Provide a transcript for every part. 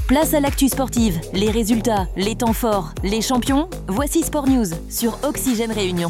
Place à l'actu sportive, les résultats, les temps forts, les champions. Voici Sport News sur Oxygène Réunion.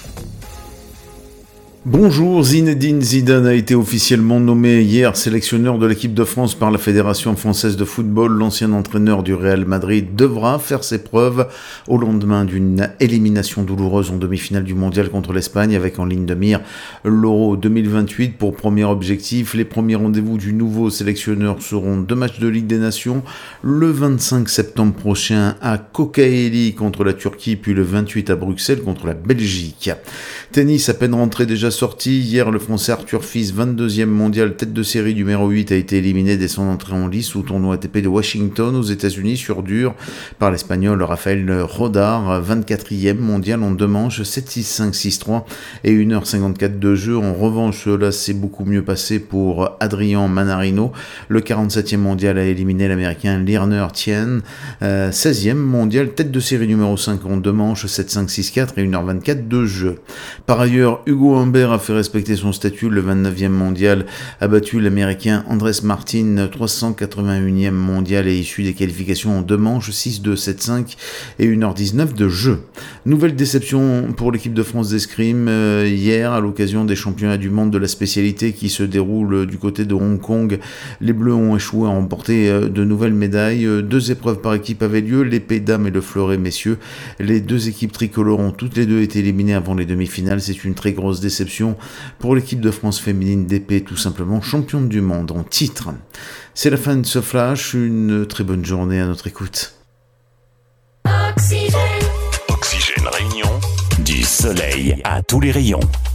Bonjour, Zinedine Zidane a été officiellement nommé hier sélectionneur de l'équipe de France par la Fédération française de football. L'ancien entraîneur du Real Madrid devra faire ses preuves au lendemain d'une élimination douloureuse en demi-finale du mondial contre l'Espagne, avec en ligne de mire l'Euro 2028 pour premier objectif. Les premiers rendez-vous du nouveau sélectionneur seront 2 matchs de Ligue des Nations, le 25 septembre prochain à Kocaeli contre la Turquie, puis le 28 à Bruxelles contre la Belgique. Tennis, à peine rentré déjà sorti. Hier, le Français Arthur Fils, 22e mondial, tête de série numéro 8, a été éliminé dès son entrée en lice au tournoi ATP de Washington aux États-Unis sur dur par l'Espagnol Rafael Rodar, 24e mondial en 2 manches, 7-6, 5-6-3 et 1h54 de jeu. En revanche, là, c'est beaucoup mieux passé pour Adrian Manarino. Le 47e mondial a éliminé l'Américain Lerner Tien, 16e mondial, tête de série numéro 5 en 2 manches, 7-5, 6-4 et 1h24 de jeu. Par ailleurs, Hugo Humbert a fait respecter son statut. Le 29e mondial a battu l'Américain Andrés Martin, 381e mondial et issu des qualifications en 2 manches, 6-2, 7-5 et 1h19 de jeu. Nouvelle déception pour l'équipe de France d'escrime hier à l'occasion des championnats du monde de la spécialité qui se déroulent du côté de Hong Kong. Les Bleus ont échoué à remporter de nouvelles médailles. 2 épreuves par équipe avaient lieu, l'épée dames et le fleuret messieurs. Les 2 équipes tricolores ont toutes les 2 été éliminées avant les demi-finales. C'est une très grosse déception pour l'équipe de France féminine d'épée, tout simplement championne du monde en titre. C'est la fin de ce flash, une très bonne journée à notre écoute. Oxygène Réunion, du soleil à tous les rayons.